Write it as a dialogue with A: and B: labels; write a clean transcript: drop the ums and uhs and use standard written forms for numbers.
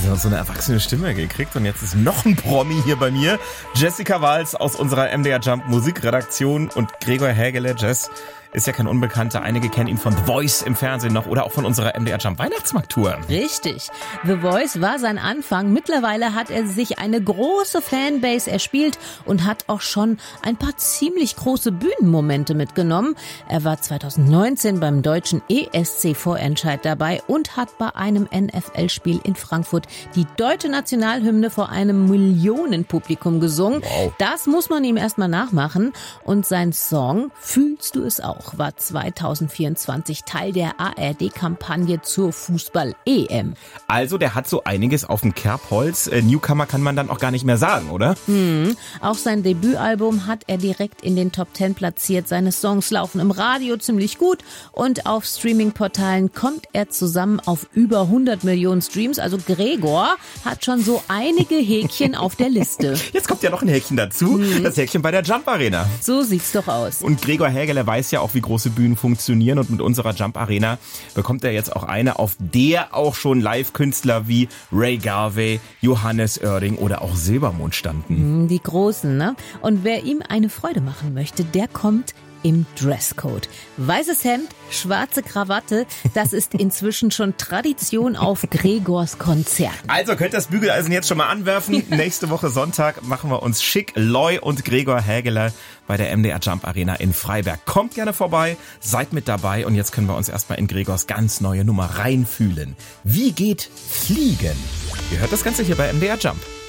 A: sie hat so eine erwachsene Stimme gekriegt und jetzt ist noch ein Promi hier bei mir. Jessica Wals aus unserer MDR Jump Musikredaktion und Gregor Hägele. Jess ist ja kein Unbekannter. Einige kennen ihn von The Voice im Fernsehen noch oder auch von unserer MDR Jump Weihnachtsmarkttour.
B: Richtig. The Voice war sein Anfang. Mittlerweile hat er sich eine große Fanbase erspielt und hat auch schon ein paar ziemlich große Bühnenmomente mitgenommen. Er war 2019 beim deutschen ESC-Vorentscheid dabei und hat bei einem NFL-Spiel in Frankfurt die deutsche Nationalhymne vor einem Millionenpublikum gesungen.
A: Wow.
B: Das muss man ihm erstmal nachmachen. Und sein Song Fühlst du es auch war 2024 Teil der ARD-Kampagne zur Fußball-EM.
A: Also der hat so einiges auf dem Kerbholz. Newcomer kann man dann auch gar nicht mehr sagen, oder?
B: Auch sein Debütalbum hat er direkt in den Top 10 platziert. Seine Songs laufen im Radio ziemlich gut und auf Streaming-Portalen kommt er zusammen auf über 100 Millionen Streams. Also Gregor hat schon so einige Häkchen auf der Liste.
A: Jetzt kommt ja noch ein Häkchen dazu. Das Häkchen bei der Jump Arena.
B: So sieht's doch aus.
A: Und Gregor Hägele weiß ja auch, wie große Bühnen funktionieren und mit unserer Jump Arena bekommt er jetzt auch eine, auf der auch schon Live-Künstler wie Ray Garvey, Johannes Oerding oder auch Silbermond standen.
B: Die Großen, ne? Und wer ihm eine Freude machen möchte, der kommt im Dresscode. Weißes Hemd, schwarze Krawatte, das ist inzwischen schon Tradition auf Gregors Konzerten.
A: Also könnt das Bügeleisen jetzt schon mal anwerfen. Nächste Woche Sonntag machen wir uns schick. Loy und Gregor Hägele bei der MDR Jump Arena in Freiberg. Kommt gerne vorbei, seid mit dabei und jetzt können wir uns erstmal in Gregors ganz neue Nummer reinfühlen. Wie geht Fliegen? Ihr hört das Ganze hier bei MDR Jump.